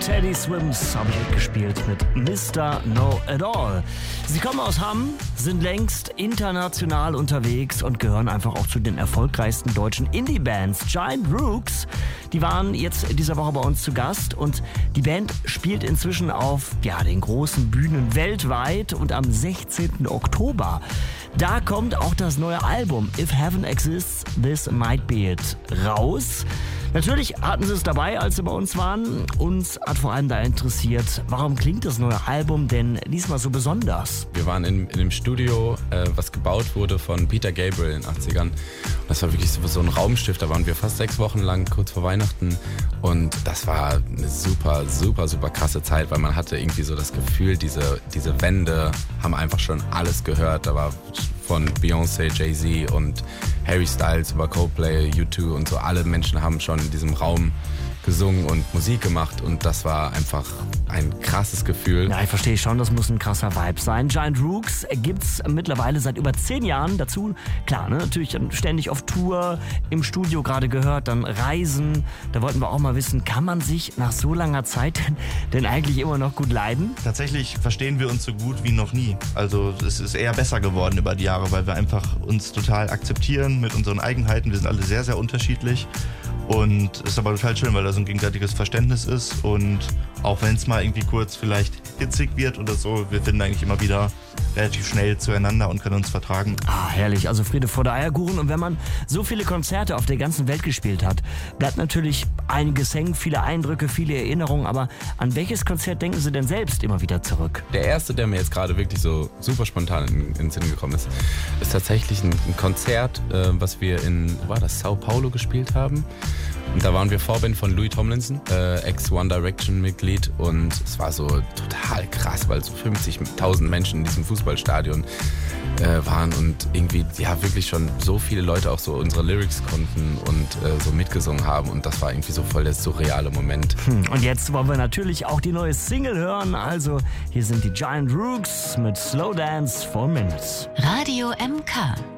Teddy Swims habe ich gespielt mit Mr. Know It All. Sie kommen aus Hamm, sind längst international unterwegs und gehören einfach auch zu den erfolgreichsten deutschen Indie-Bands. Giant Rooks, die waren jetzt in dieser Woche bei uns zu Gast und die Band spielt inzwischen auf den großen Bühnen weltweit und am 16. Oktober. Da kommt auch das neue Album If Heaven Exists, This Might Be It raus. Natürlich hatten sie es dabei, als sie bei uns waren. Uns hat vor allem da interessiert, warum klingt das neue Album denn diesmal so besonders? Wir waren in dem Studio, was gebaut wurde von Peter Gabriel in den 80ern. Das war wirklich so ein Raumschiff, da waren wir fast 6 Wochen lang, kurz vor Weihnachten. Und das war eine super, super, super krasse Zeit, weil man hatte irgendwie so das Gefühl, diese Wände haben einfach schon alles gehört. Da war von Beyoncé, Jay-Z und Harry Styles über Coldplay, U2 und so. Alle Menschen haben schon in diesem Raum gesungen und Musik gemacht und das war einfach ein krasses Gefühl. Ja, ich verstehe schon, das muss ein krasser Vibe sein. Giant Rooks gibt's mittlerweile seit über 10 Jahren. Dazu, klar, natürlich ständig auf Tour, im Studio gerade gehört, dann Reisen. Da wollten wir auch mal wissen, kann man sich nach so langer Zeit denn eigentlich immer noch gut leiden? Tatsächlich verstehen wir uns so gut wie noch nie. Also es ist eher besser geworden über die Jahre, weil wir einfach uns total akzeptieren mit unseren Eigenheiten. Wir sind alle sehr, sehr unterschiedlich. Und es ist aber total schön, weil da so ein gegenseitiges Verständnis ist und auch wenn es mal irgendwie kurz vielleicht hitzig wird oder so, wir finden eigentlich immer wieder relativ schnell zueinander und können uns vertragen. Ah, herrlich, also Friede vor der Eierkuchen. Und wenn man so viele Konzerte auf der ganzen Welt gespielt hat, bleibt natürlich einiges hängen, viele Eindrücke, viele Erinnerungen, aber an welches Konzert denken Sie denn selbst immer wieder zurück? Der erste, der mir jetzt gerade wirklich so super spontan in den Sinn gekommen ist, ist tatsächlich ein Konzert, was wir in Sao Paulo gespielt haben. Und da waren wir Vorband von Louis Tomlinson, Ex-One Direction-Mitglied und es war so total krass, weil so 50.000 Menschen in diesem Fußballstadion waren und irgendwie wirklich schon so viele Leute auch so unsere Lyrics konnten und so mitgesungen haben und das war irgendwie so voll der surreale Moment. Und jetzt wollen wir natürlich auch die neue Single hören, also hier sind die Giant Rooks mit Slow Dance 4 Minutes. Radio MK.